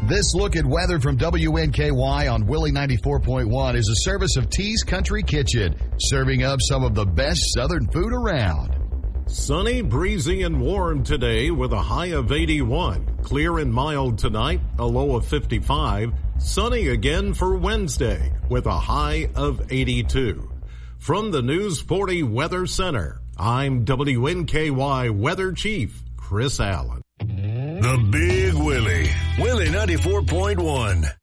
This look at weather from WNKY on Willie 94.1 is a service of Tee's Country Kitchen, serving up some of the best southern food around. Sunny, breezy, and warm today with a high of 81. Clear and mild tonight, a low of 55. Sunny again for Wednesday with a high of 82. From the News 40 Weather Center, I'm WNKY Weather Chief Chris Allen. The Big Willie, Willie 94.1.